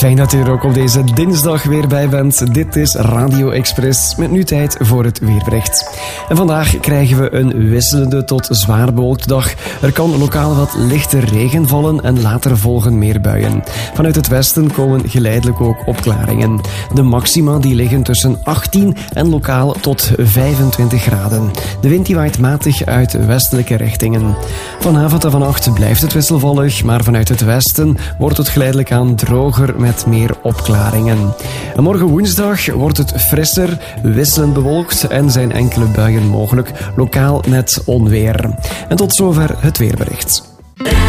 Fijn dat u er ook op deze dinsdag weer bij bent. Dit is Radio Express met nu tijd voor het weerbericht. En vandaag krijgen we een wisselende tot zwaar bewolkt dag. Er kan lokaal wat lichte regen vallen en later volgen meer buien. Vanuit het westen komen geleidelijk ook opklaringen. De maxima die liggen tussen 18 en lokaal tot 25 graden. De wind die waait matig uit westelijke richtingen. Vanavond en vannacht blijft het wisselvallig, maar vanuit het westen wordt het geleidelijk aan droger met meer opklaringen. En morgen woensdag wordt het frisser, wisselend bewolkt en zijn enkele buien mogelijk, lokaal met onweer. En tot zover het weerbericht.